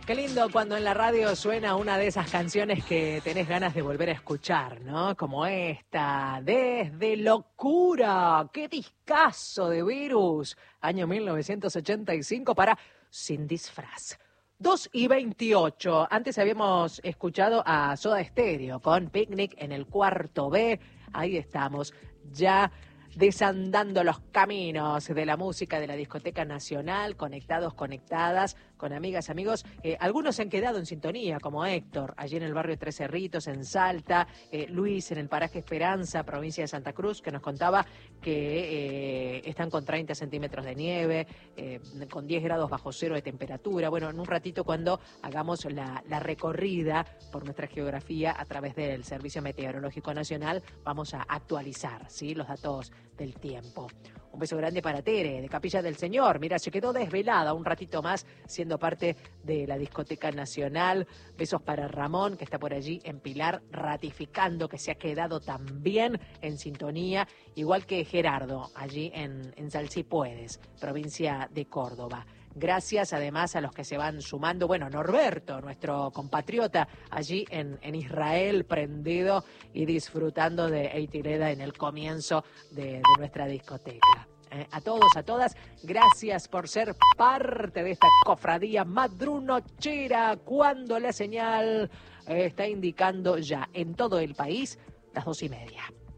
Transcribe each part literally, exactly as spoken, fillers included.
Qué lindo cuando en la radio suena una de esas canciones que tenés ganas de volver a escuchar, ¿no? Como esta, Desde Locura. ¡Qué discazo de Virus! Año mil novecientos ochenta y cinco para Sin Disfraz. dos y veintiocho. Antes habíamos escuchado a Soda Stereo con Picnic en el cuarto B. Ahí estamos, ya desandando los caminos de la música de la Discoteca Nacional, conectados, conectadas, con amigas, amigos. Eh, algunos se han quedado en sintonía, como Héctor, allí en el barrio Tres Cerritos, en Salta, eh, Luis en el paraje Esperanza, provincia de Santa Cruz, que nos contaba que eh, están con treinta centímetros de nieve, eh, con diez grados bajo cero de temperatura. Bueno, en un ratito cuando hagamos la, la recorrida por nuestra geografía a través del Servicio Meteorológico Nacional, vamos a actualizar, ¿sí?, los datos del tiempo. Un beso grande para Tere, de Capilla del Señor. Mira, se quedó desvelada un ratito más siendo parte de la Discoteca Nacional. Besos para Ramón, que está por allí en Pilar, ratificando que se ha quedado también en sintonía, igual que Gerardo, allí en, en Salsipuedes, provincia de Córdoba. Gracias además a los que se van sumando. Bueno, Norberto, nuestro compatriota, allí en, en Israel, prendido y disfrutando de Eitireda en el comienzo de, de nuestra discoteca. Eh, a todos, a todas, gracias por ser parte de esta cofradía madrunochera, cuando la señal eh, está indicando ya en todo el país las dos y media.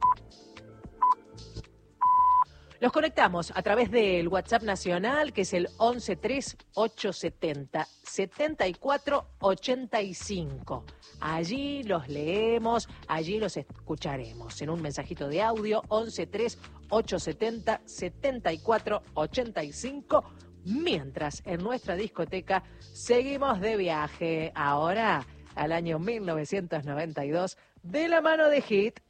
Los conectamos a través del WhatsApp nacional, que es el once tres ocho setenta setenta y cuatro ochenta y cinco. Allí los leemos, allí los escucharemos en un mensajito de audio, once tres ocho setenta setenta y cuatro ochenta y cinco. Mientras en nuestra discoteca seguimos de viaje ahora al año mil novecientos noventa y dos de la mano de Hit.